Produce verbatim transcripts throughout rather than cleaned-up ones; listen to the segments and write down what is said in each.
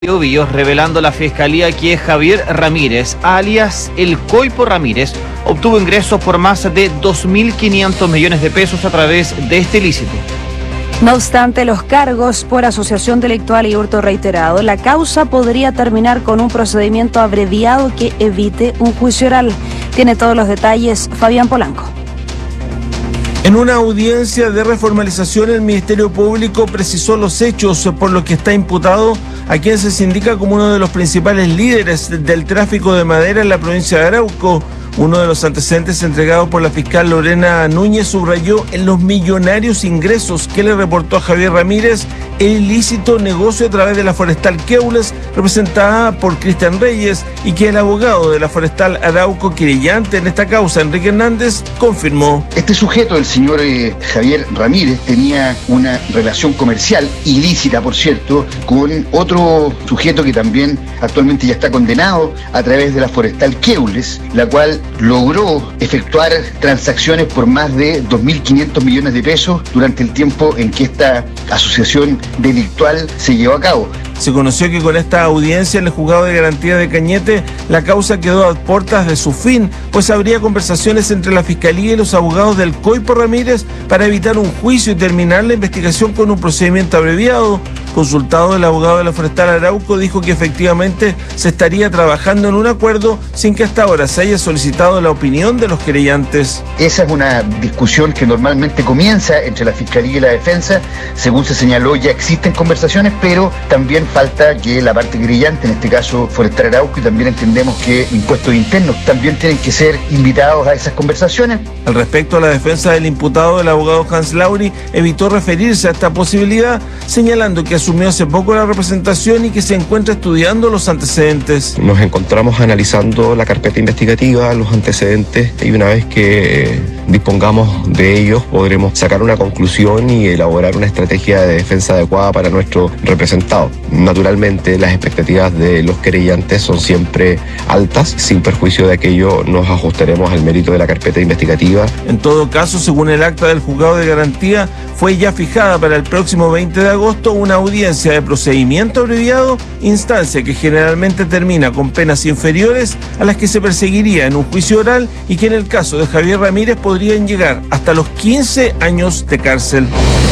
Biobío, revelando la fiscalía que Javier Ramírez, alias El Coipo Ramírez, obtuvo ingresos por más de dos mil quinientos millones de pesos a través de este ilícito. No obstante los cargos por asociación delictual y hurto reiterado, la causa podría terminar con un procedimiento abreviado que evite un juicio oral. Tiene todos los detalles Fabián Polanco. En una audiencia de reformalización, el Ministerio Público precisó los hechos por los que está imputado a quien se indica como uno de los principales líderes del tráfico de madera en la provincia de Arauco. Uno de los antecedentes entregados por la fiscal Lorena Núñez subrayó en los millonarios ingresos que le reportó a Javier Ramírez el ilícito negocio a través de la Forestal Queules, representada por Cristian Reyes, y que el abogado de la Forestal Arauco querellante en esta causa, Enrique Hernández, confirmó. Este sujeto, el señor eh, Javier Ramírez, tenía una relación comercial, ilícita por cierto, con otro sujeto que también actualmente ya está condenado a través de la Forestal Queules, la cual logró efectuar transacciones por más de dos mil quinientos millones de pesos durante el tiempo en que esta asociación delictual se llevó a cabo. Se conoció que con esta audiencia en el juzgado de garantía de Cañete, la causa quedó a puertas de su fin, pues habría conversaciones entre la fiscalía y los abogados del Coipo Ramírez para evitar un juicio y terminar la investigación con un procedimiento abreviado. Consultado, el abogado de la Forestal Arauco dijo que efectivamente se estaría trabajando en un acuerdo sin que hasta ahora se haya solicitado la opinión de los querellantes. Esa es una discusión que normalmente comienza entre la fiscalía y la defensa. Según se señaló, ya existen conversaciones, pero también falta que la parte querellante, en este caso Forestal Arauco, y también entendemos que impuestos internos también tienen que ser invitados a esas conversaciones. Al respecto, la defensa del imputado, el abogado Hans Lauri, evitó referirse a esta posibilidad, señalando que asumió hace poco la representación y que se encuentra estudiando los antecedentes. Nos encontramos analizando la carpeta investigativa, los antecedentes, y una vez que dispongamos de ellos podremos sacar una conclusión y elaborar una estrategia de defensa adecuada para nuestro representado. Naturalmente, las expectativas de los querellantes son siempre altas. Sin perjuicio de aquello, nos ajustaremos al mérito de la carpeta investigativa. En todo caso, según el acta del juzgado de garantía, fue ya fijada para el próximo veinte de agosto una audiencia de procedimiento abreviado, instancia que generalmente termina con penas inferiores a las que se perseguiría en un juicio oral y que en el caso de Javier Ramírez podrían llegar hasta los quince años de cárcel.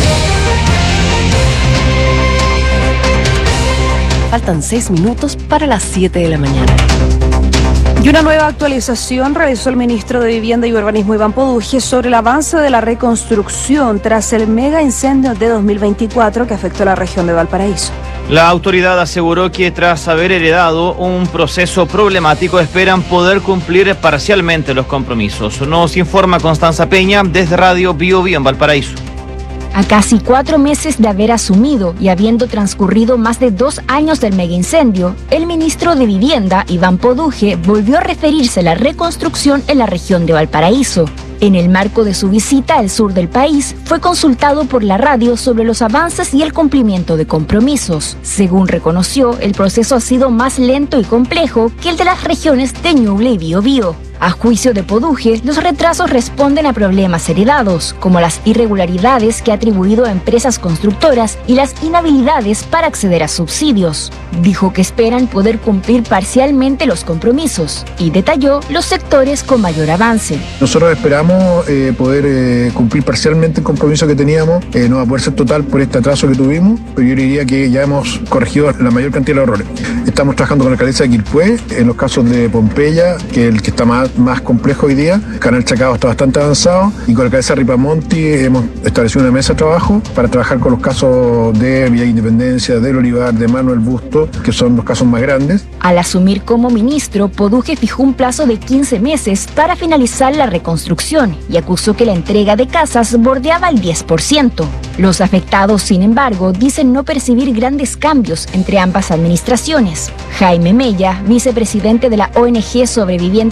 Faltan seis minutos para las siete de la mañana. Y una nueva actualización realizó el ministro de Vivienda y Urbanismo, Iván Poduje, sobre el avance de la reconstrucción tras el mega incendio de dos mil veinticuatro que afectó a la región de Valparaíso. La autoridad aseguró que tras haber heredado un proceso problemático esperan poder cumplir parcialmente los compromisos. Nos informa Constanza Peña desde Radio Biobío en Valparaíso. A casi cuatro meses de haber asumido y habiendo transcurrido más de dos años del megaincendio, el ministro de Vivienda, Iván Poduje, volvió a referirse a la reconstrucción en la región de Valparaíso. En el marco de su visita al sur del país, fue consultado por la radio sobre los avances y el cumplimiento de compromisos. Según reconoció, el proceso ha sido más lento y complejo que el de las regiones de Ñuble y Biobío. A juicio de Poduje, los retrasos responden a problemas heredados, como las irregularidades que ha atribuido a empresas constructoras y las inhabilidades para acceder a subsidios. Dijo que esperan poder cumplir parcialmente los compromisos y detalló los sectores con mayor avance. Nosotros esperamos eh, poder eh, cumplir parcialmente el compromiso que teníamos. Eh, no va a poder ser total por este atraso que tuvimos, pero yo diría que ya hemos corregido la mayor cantidad de errores. Estamos trabajando con la alcaldesa de Quilpué en los casos de Pompeya, que es el que está más más complejo hoy día. Canal Chacao está bastante avanzado y con la alcaldesa Ripamonti hemos establecido una mesa de trabajo para trabajar con los casos de Villa Independencia, del Olivar, de Manuel Busto, que son los casos más grandes. Al asumir como ministro, Poduje fijó un plazo de quince meses para finalizar la reconstrucción y acusó que la entrega de casas bordeaba el diez por ciento. Los afectados, sin embargo, dicen no percibir grandes cambios entre ambas administraciones. Jaime Mella, vicepresidente de la O N G Sobrevivientes Megaincendios,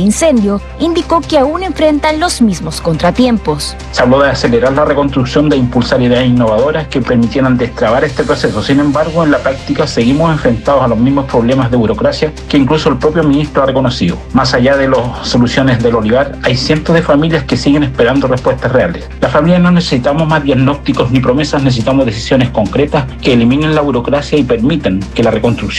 incendio, indicó que aún enfrentan los mismos contratiempos. Se habló de acelerar la reconstrucción, de impulsar ideas innovadoras que permitieran destrabar este proceso. Sin embargo, en la práctica seguimos enfrentados a los mismos problemas de burocracia que incluso el propio ministro ha reconocido. Más allá de las soluciones del olivar, hay cientos de familias que siguen esperando respuestas reales. Las familias no necesitamos más diagnósticos ni promesas, necesitamos decisiones concretas que eliminen la burocracia y permitan que la reconstrucción